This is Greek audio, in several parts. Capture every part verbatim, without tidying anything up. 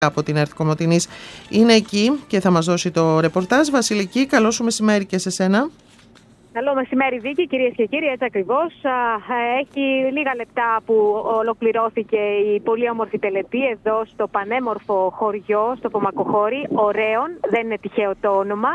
από την ΕΡΤ Κομοτηνής είναι εκεί και θα μας δώσει το ρεπορτάζ. Βασιλική, καλό σου μεσημέρι και σε σένα. Καλό μεσημέρι, Βίκη, κυρίες και κύριοι, έτσι ακριβώς. Έχει λίγα λεπτά που ολοκληρώθηκε η πολύ όμορφη τελετή εδώ στο πανέμορφο χωριό, στο Πομακοχώρι, Ωραίων, δεν είναι τυχαίο το όνομα.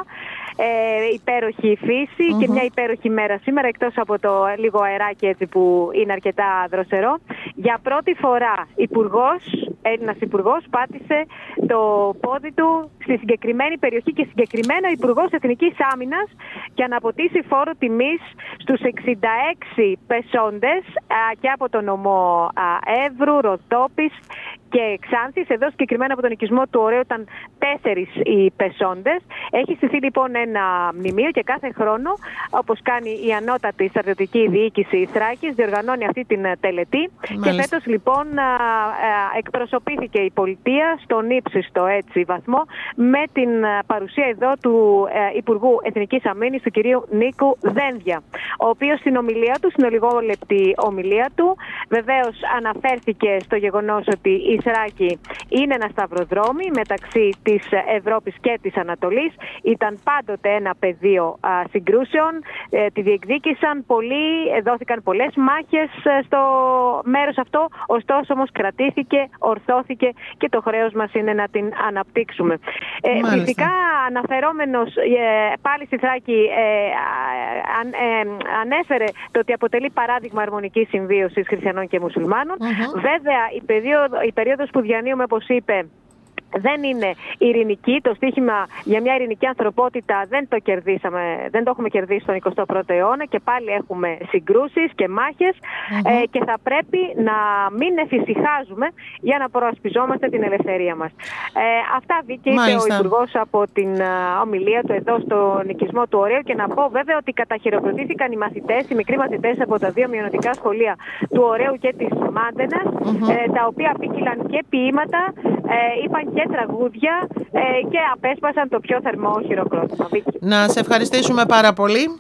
Ε, υπέροχη φύση mm-hmm. και μια υπέροχη μέρα σήμερα, εκτός από το λίγο αεράκι έτσι που είναι αρκετά δροσερό. Για πρώτη φορά υπουργός, Έλληνας υπουργός, πάτησε το πόδι του στη συγκεκριμένη περιοχή και συγκεκριμένα υπουργός Εθνικής Άμυνας για να αποτίσει φόρο τιμής στους εξήντα έξι πεσόντες α, και από τον νομό α, Εύρου, Ροδόπης και Ξάνθης. Εδώ συγκεκριμένα από τον οικισμό του Ωραίου ήταν τέσσερις οι πεσόντες. Έχει στηθεί λοιπόν ένα μνημείο και κάθε χρόνο, όπως κάνει η ανώτατη στρατιωτική διοίκηση Θράκης, διοργανώνει αυτή την τελετή. Μάλιστα. Και φέτος λοιπόν α, α, εκπροσωπήθηκε η πολιτεία στον ύψιστο έτσι βαθμό με την παρουσία εδώ του ε, Υπουργού Εθνικής Αμήνης, του κυρίου Νίκου Δένδια, ο οποίος στην ομιλία του, στην ολιγόλεπτη ομιλία του, βεβαίως αναφέρθηκε στο γεγονός ότι η Θράκη είναι ένα σταυροδρόμι μεταξύ της Ευρώπης και της Ανατολής. Ήταν πάντοτε ένα πεδίο α, συγκρούσεων, ε, τη διεκδίκησαν πολλοί, δόθηκαν πολλές μάχες στο μέρος αυτό, ωστόσο όμως κρατήθηκε, ορθώθηκε και το χρέος μας είναι να την αναπτύξουμε. Ε, φυσικά αναφερόμενος ε, πάλι στη Θράκη ε, αν, ε, ανέφερε το ότι αποτελεί παράδειγμα αρμονικής συμβίωσης χριστιανών και μουσουλμάνων. Mm-hmm. Βέβαια η, περίοδο, η περίοδος που διανύουμε, όπως είπε, δεν είναι ειρηνική. Το στοίχημα για μια ειρηνική ανθρωπότητα δεν το κερδίσαμε, δεν το έχουμε κερδίσει στον εικοστό πρώτο αιώνα και πάλι έχουμε συγκρούσεις και μάχες mm-hmm. ε, και θα πρέπει να μην εφησυχάζουμε για να προασπιζόμαστε την ελευθερία μας. Ε, αυτά βγήκε είπε ο Υπουργός από την uh, ομιλία του εδώ στον οικισμό του Ωραίου και να πω βέβαια ότι καταχειροκροτήθηκαν οι μαθητές, οι μικροί μαθητές από τα δύο μειωνοτικά σχολεία του Ωραίου και της Μάντενας mm-hmm. ε, τα οποία απήγγειλαν και ποίηματα, ε, είπαν και τραγούδια ε, και απέσπασαν το πιο θερμό χειροκρότημα. Να σε ευχαριστήσουμε πάρα πολύ.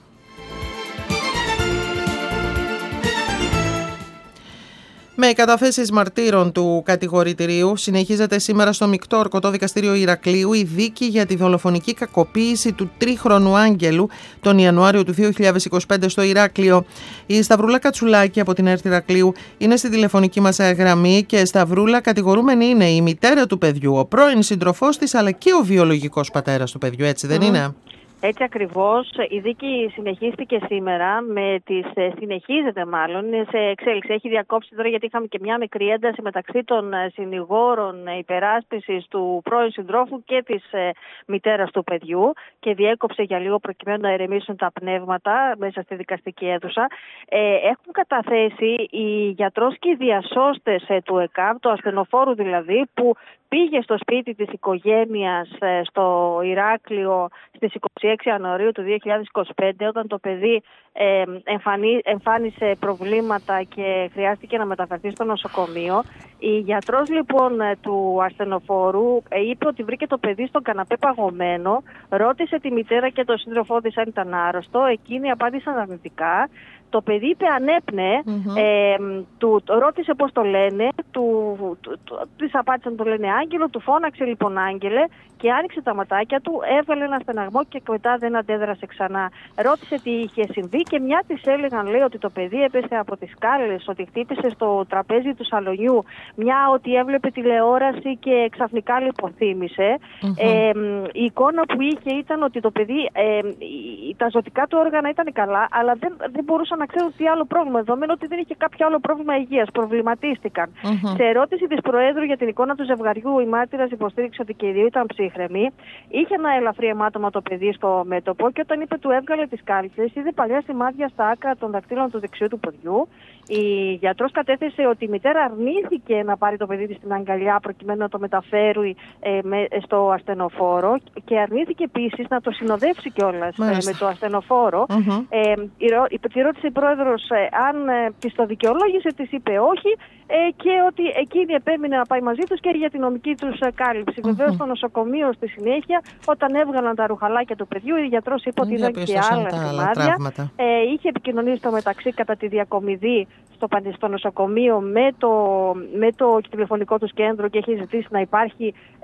Με καταθέσεις μαρτύρων του κατηγορητηρίου συνεχίζεται σήμερα στο Μεικτό Ορκωτό Δικαστήριο Ηρακλείου η δίκη για τη δολοφονική κακοποίηση του τρίχρονου Άγγελου τον Ιανουάριο του δύο χιλιάδες είκοσι πέντε στο Ηράκλειο. Η Σταυρούλα Κατσουλάκη από την ΕΡΤ Ηρακλείου είναι στη τηλεφωνική μας γραμμή και Σταυρούλα, κατηγορούμενη είναι η μητέρα του παιδιού, ο πρώην σύντροφός της αλλά και ο βιολογικός πατέρας του παιδιού, έτσι δεν mm. είναι? Έτσι ακριβώς. Η δίκη συνεχίστηκε σήμερα, με τις, συνεχίζεται μάλλον, είναι σε εξέλιξη. Έχει διακόψει τώρα γιατί είχαμε και μια μικρή ένταση μεταξύ των συνηγόρων υπεράσπισης του πρώην συντρόφου και της ε, μητέρας του παιδιού και διέκοψε για λίγο προκειμένου να ηρεμήσουν τα πνεύματα μέσα στη δικαστική αίθουσα. Ε, έχουν καταθέσει οι γιατρός και οι διασώστες ε, του ΕΚΑΒ, του ασθενοφόρου δηλαδή, που πήγε στο σπίτι της οικογένειας ε, στο Ηράκλειο στις είκοσι έξι Ιανουαρίου του δύο χιλιάδες είκοσι πέντε, όταν το παιδί ε, εμφανί, εμφάνισε προβλήματα και χρειάστηκε να μεταφερθεί στο νοσοκομείο. Η γιατρός λοιπόν του ασθενοφόρου ε, είπε ότι βρήκε το παιδί στον καναπέ παγωμένο, ρώτησε τη μητέρα και τον σύντροφό της αν ήταν άρρωστο, εκείνοι απάντησαν αρνητικά. Το παιδί είπε ανέπνεε, mm-hmm. ε, του ρώτησε πώς το λένε, του, του, του, της απάντησαν το λένε Άγγελο, του φώναξε λοιπόν Άγγελε και άνοιξε τα ματάκια του, έβγαλε ένα στεναγμό και μετά δεν αντέδρασε ξανά. Ρώτησε τι είχε συμβεί και μια της έλεγαν, λέει, ότι το παιδί έπεσε από τις σκάλες, ότι χτύπησε στο τραπέζι του σαλονιού, μια ότι έβλεπε τηλεόραση και ξαφνικά λιποθύμησε. Mm-hmm. Ε, η εικόνα που είχε ήταν ότι το παιδί, ε, τα ζωτικά του όργανα ήταν καλά, αλλά δεν, δεν μπορούσαν να ξέρουν τι άλλο πρόβλημα, δεδομένου ότι δεν είχε κάποιο άλλο πρόβλημα υγείας. Προβληματίστηκαν. Mm-hmm. Σε ερώτηση της Προέδρου για την εικόνα του ζευγαριού, η μάρτυρας υποστήριξε ότι και οι δύο ήταν ψύχρεμοι. Είχε ένα ελαφρύ αιμάτωμα το παιδί στο μέτωπο και όταν είπε του έβγαλε τις κάλτσες, είδε παλιά σημάδια στα άκρα των δακτύλων του δεξιού του ποδιού. Η γιατρός κατέθεσε ότι η μητέρα αρνήθηκε να πάρει το παιδί της στην αγκαλιά προκειμένου να το μεταφέρει ε, με, στο ασθενοφόρο και αρνήθηκε επίσης να το συνοδεύσει κιόλας ε, με το ασθενοφόρο. Mm-hmm. Ε, η, η, η ρώτησε η πρόεδρος ε, αν ε, της το δικαιολόγησε, της είπε όχι ε, και ότι εκείνη επέμεινε να πάει μαζί τους και για την νομική τους ε, κάλυψη. Mm-hmm. Βεβαίως στο νοσοκομείο στη συνέχεια, όταν έβγαλαν τα ρουχαλάκια του παιδιού, η γιατρός είπε ότι ήταν και άλλα σημάδια. Ε, είχε επικοινωνήσει στο μεταξύ κατά τη διακομιδή στο, στο νοσοκομείο με το, με το τηλεφωνικό τους κέντρο και έχει ζητήσει να υπάρχει